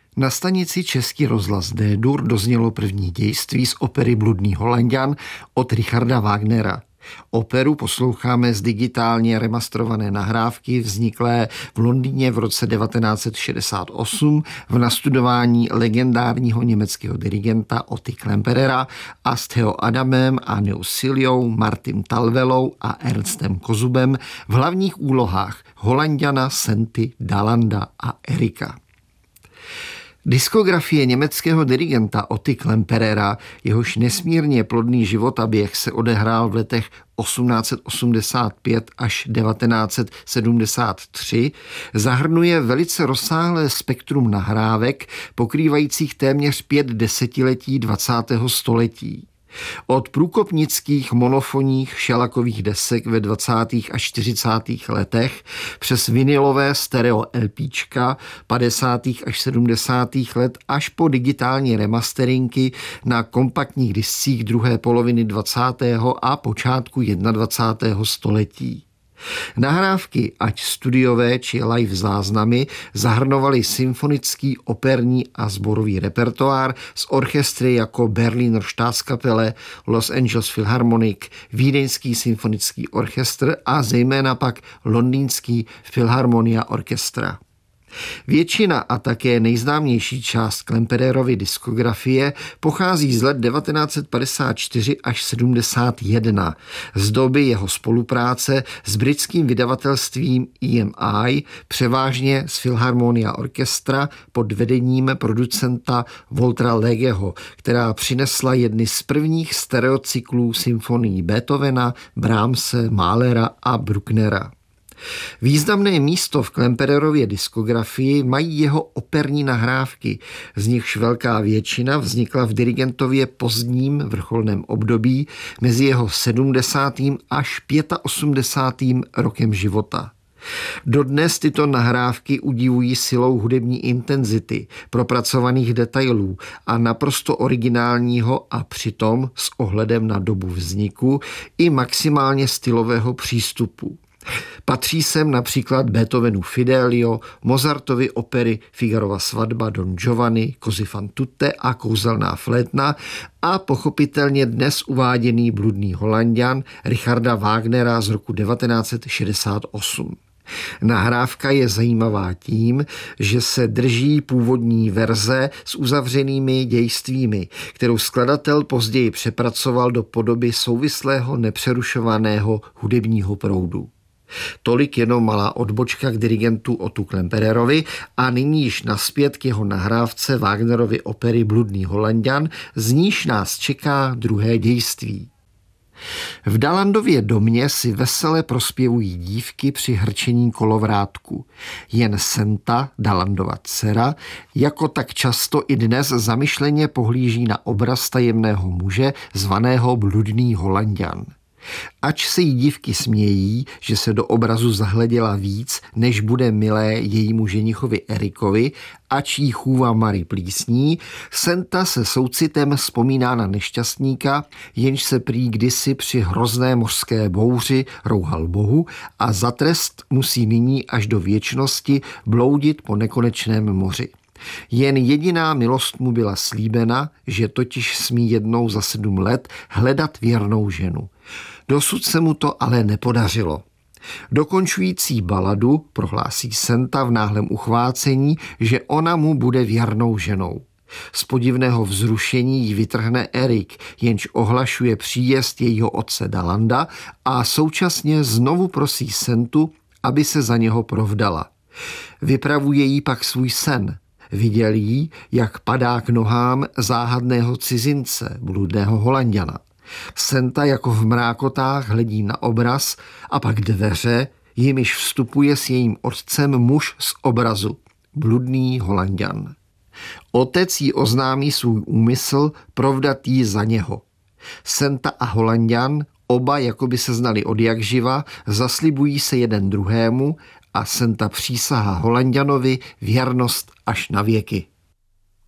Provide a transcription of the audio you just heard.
Na stanici Český rozhlas D-dur doznělo první dějství z opery Bludný Holanďan od Richarda Wagnera. Operu posloucháme z digitálně remastrované nahrávky vzniklé v Londýně v roce 1968 v nastudování legendárního německého dirigenta Otty Klemperera a s Theo Adamem, Annou Siljou, Martim Talvelou a Ernstem Kozubem v hlavních úlohách Holanďana, Senty, Dalanda a Erika. Diskografie německého dirigenta Otty Klemperera, jehož nesmírně plodný životaběh se odehrál v letech 1885 až 1973, zahrnuje velice rozsáhlé spektrum nahrávek, pokrývajících téměř 5 desetiletí 20. století. Od průkopnických monofonních šelakových desek ve 20. až 40. letech přes vinylové stereo LPčka 50. až 70. let až po digitální remasteringy na kompaktních discích druhé poloviny 20. a počátku 21. století. Nahrávky, ať studiové či live záznamy, zahrnovaly symfonický, operní a sborový repertoár z orchestry jako Berliner Staatskapelle, Los Angeles Philharmonic, Vídeňský symfonický orchestr a zejména pak Londýnský Philharmonia Orchestra. Většina a také nejznámější část Klempererovy diskografie pochází z let 1954 až 71, z doby jeho spolupráce s britským vydavatelstvím EMI, převážně z Philharmonia Orchestra pod vedením producenta Waltera Legeho, která přinesla jedny z prvních stereocyklů symfonií Beethovena, Brahmse, Mahlera a Brucknera. Významné místo v Klempererově diskografii mají jeho operní nahrávky, z nichž velká většina vznikla v dirigentově pozdním vrcholném období mezi jeho 70. až 85. rokem života. Dodnes tyto nahrávky udivují silou hudební intenzity, propracovaných detailů a naprosto originálního a přitom s ohledem na dobu vzniku i maximálně stylového přístupu. Patří sem například Beethovenu Fidelio, Mozartovy opery Figarova svatba, Don Giovanni, Così fan tutte a Kouzelná flétna a pochopitelně dnes uváděný Bludný Holanďan Richarda Wagnera z roku 1968. Nahrávka je zajímavá tím, že se drží původní verze s uzavřenými dějstvími, kterou skladatel později přepracoval do podoby souvislého nepřerušovaného hudebního proudu. Tolik jenom malá odbočka k dirigentu Ottu Klempererovi a nyní již nazpět k jeho nahrávce Wagnerovy opery Bludný Holanďan, z níž nás čeká druhé dějství. V Dalandově domě si vesele prospěvují dívky při hrčení kolovrátku. Jen Senta, Dalandova dcera, jako tak často i dnes zamyšleně pohlíží na obraz tajemného muže zvaného Bludný Holanďan. Ač se jí dívky smějí, že se do obrazu zahleděla víc, než bude milé jejímu ženichovi Erikovi, ač jí chůva Marie plísní, Senta se soucitem vzpomíná na nešťastníka, jenž se prý kdysi při hrozné mořské bouři rouhal Bohu a za trest musí nyní až do věčnosti bloudit po nekonečném moři. Jen jediná milost mu byla slíbena, že totiž smí jednou za 7 let hledat věrnou ženu. Dosud se mu to ale nepodařilo. Dokončující baladu prohlásí Senta v náhlém uchvácení, že ona mu bude věrnou ženou. Z podivného vzrušení jí vytrhne Erik, jenž ohlašuje příjezd jejího otce Dalanda a současně znovu prosí Sentu, aby se za něho provdala. Vypravuje jí pak svůj sen. Viděl jí, jak padá k nohám záhadného cizince, Bludného Holanďana. Senta jako v mrákotách hledí na obraz a pak dveře, jimiž vstupuje s jejím otcem muž z obrazu, Bludný Holanďan. Otec jí oznámí svůj úmysl provdat jí za něho. Senta a Holanďan, oba jakoby se znali odjakživa, zaslibují se jeden druhému a Senta přísahá Holanďanovi věrnost až na věky.